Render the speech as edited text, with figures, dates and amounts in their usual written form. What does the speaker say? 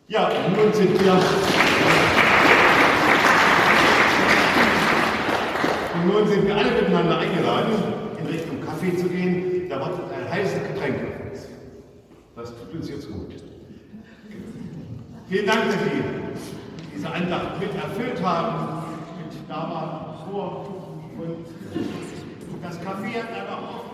Ja, und nun sind wir alle miteinander eingeladen, in Richtung Kaffee zu gehen. Da wartet ein heißes Getränk auf uns. Das tut uns jetzt gut. Vielen Dank, dass Sie diese Andacht mit erfüllt haben, mit da waren vor. Und das Kaffee hat aber auch